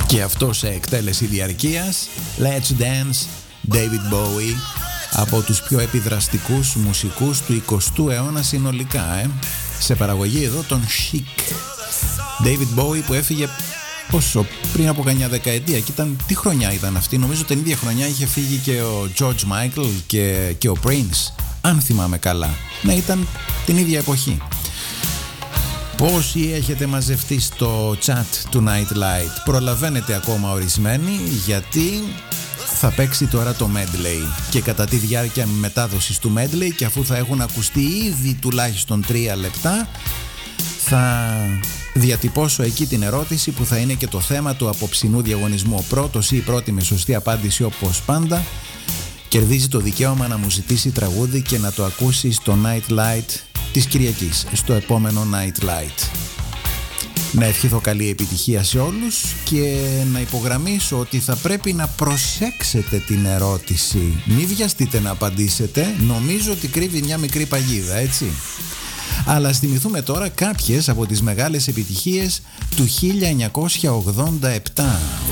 Και αυτό σε εκτέλεση διαρκείας. Let's Dance, David Bowie, από τους πιο επιδραστικούς μουσικούς του 20ου αιώνα συνολικά, σε παραγωγή εδώ τον Chic. David Bowie που έφυγε πόσο, πριν από κανιά δεκαετία. Και τι χρονιά ήταν αυτή? Νομίζω την ίδια χρονιά είχε φύγει και ο George Michael και ο Prince, αν θυμάμαι καλά. Ναι, ήταν την ίδια εποχή. Πόσοι έχετε μαζευτεί στο chat του Night Light? Προλαβαίνετε ακόμα ορισμένοι, γιατί θα παίξει τώρα το medley. Και κατά τη διάρκεια μετάδοσης του medley, και αφού θα έχουν ακουστεί ήδη τουλάχιστον 3 λεπτά, θα διατυπώσω εκεί την ερώτηση που θα είναι και το θέμα του απόψινού διαγωνισμού. Ο πρώτος ή η πρώτη με σωστή απάντηση, όπως πάντα, κερδίζει το δικαίωμα να μου ζητήσει τραγούδι και να το ακούσει στο Night Light της Κυριακής, στο επόμενο Night Light. Να ευχηθώ καλή επιτυχία σε όλους και να υπογραμμίσω ότι θα πρέπει να προσέξετε την ερώτηση. Μην βιαστείτε να απαντήσετε, νομίζω ότι κρύβει μια μικρή παγίδα, έτσι. Αλλά ας θυμηθούμε τώρα κάποιες από τις μεγάλες επιτυχίες του 1987.